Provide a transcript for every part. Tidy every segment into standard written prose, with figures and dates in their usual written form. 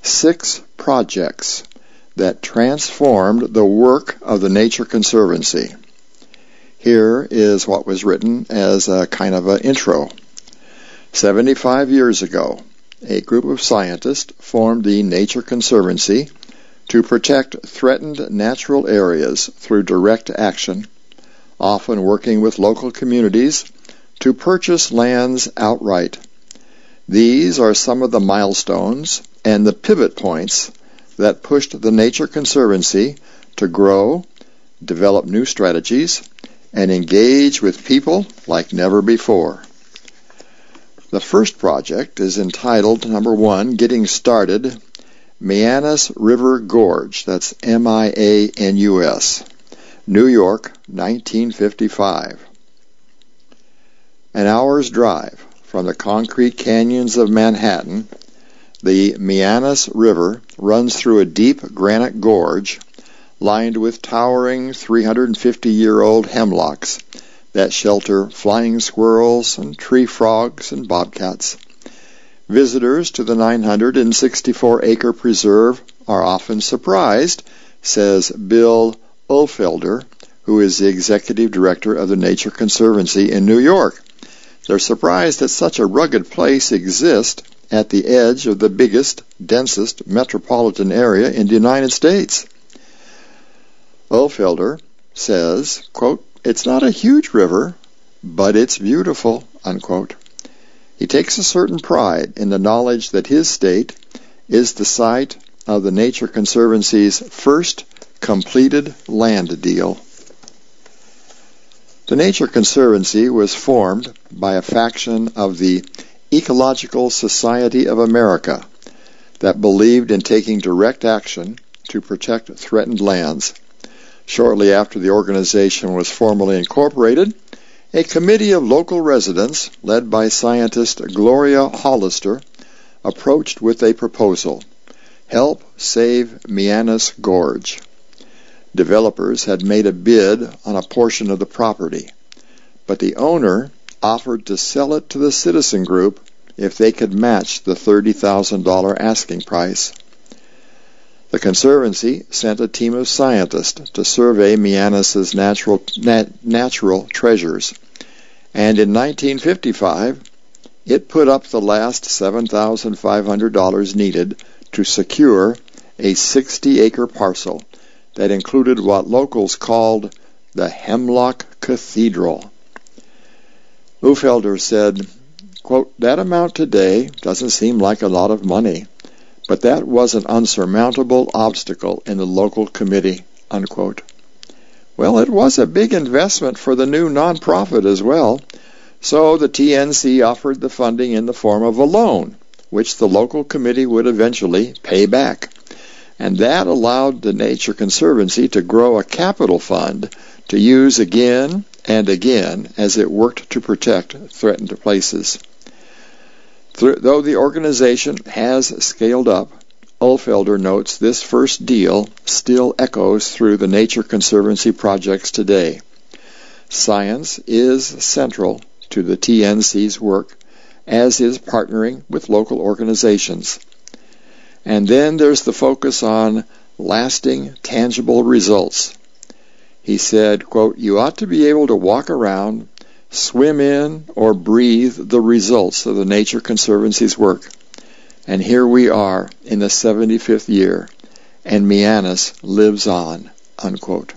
6 projects that transformed the work of the Nature Conservancy. Here is what was written as a kind of an intro. 75 years ago, a group of scientists formed the Nature Conservancy to protect threatened natural areas through direct action, often working with local communities to purchase lands outright. These are some of the milestones and the pivot points that pushed the Nature Conservancy to grow, develop new strategies, and engage with people like never before. The first project is entitled, number 1, Getting Started, Mianus River Gorge, that's M-I-A-N-U-S, New York, 1955. An hour's drive from the concrete canyons of Manhattan, the Mianus River runs through a deep granite gorge lined with towering 350-year-old hemlocks that shelter flying squirrels and tree frogs and bobcats. Visitors to the 964-acre preserve are often surprised, says Bill Ulfelder, who is the executive director of the Nature Conservancy in New York. They're surprised that such a rugged place exists at the edge of the biggest, densest metropolitan area in the United States. Ulfelder says, quote, "It's not a huge river, but it's beautiful," unquote. He takes a certain pride in the knowledge that his state is the site of the Nature Conservancy's first completed land deal. The Nature Conservancy was formed by a faction of the Ecological Society of America that believed in taking direct action to protect threatened lands. Shortly after the organization was formally incorporated, a committee of local residents, led by scientist Gloria Hollister, approached with a proposal: help save Mianus Gorge. Developers had made a bid on a portion of the property, but the owner offered to sell it to the citizen group if they could match the $30,000 asking price. The Conservancy sent a team of scientists to survey Mianus's natural treasures, and in 1955 it put up the last $7,500 needed to secure a 60-acre parcel that included what locals called the Hemlock Cathedral. Ulfelder said, quote, "That amount today doesn't seem like a lot of money, but that was an unsurmountable obstacle in the local committee," unquote. Well, it was a big investment for the new nonprofit as well, so the TNC offered the funding in the form of a loan, which the local committee would eventually pay back. And that allowed the Nature Conservancy to grow a capital fund to use again and again as it worked to protect threatened places. Though the organization has scaled up, Ulfelder notes this first deal still echoes through the Nature Conservancy projects today. Science is central to the TNC's work, as is partnering with local organizations. And then there's the focus on lasting, tangible results. He said, quote, "You ought to be able to walk around, swim in, or breathe the results of the Nature Conservancy's work. And here we are in the 75th year, and Mianus lives on," unquote.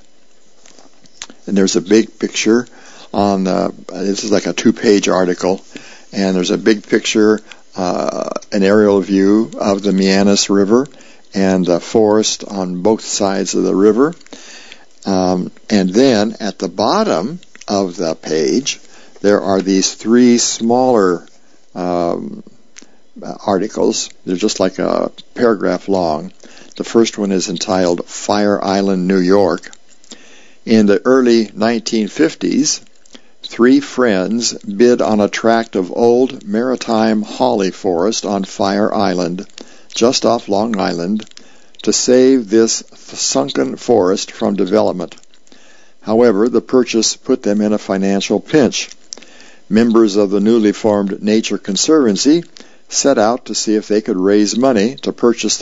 And there's a big picture on, this is like a 2-page article, and there's a big picture, an aerial view of the Mianus River and the forest on both sides of the river. And then at the bottom of the page, there are these 3 smaller articles. They're just like a paragraph long. The first one is entitled Fire Island, New York. In the early 1950s, 3 friends bid on a tract of old maritime holly forest on Fire Island, just off Long Island, to save this sunken forest from development. However, the purchase put them in a financial pinch. Members of the newly formed Nature Conservancy set out to see if they could raise money to purchase